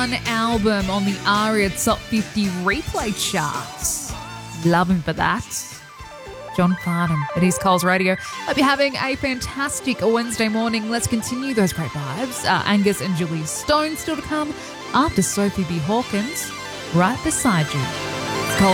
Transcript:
One album on the ARIA Top 50 replay charts. Love him for that. John Farnham. It is Coles Radio. Hope you're having a fantastic Wednesday morning. Let's continue those great vibes. Angus and Julia Stone still to come after Sophie B. Hawkins right beside you.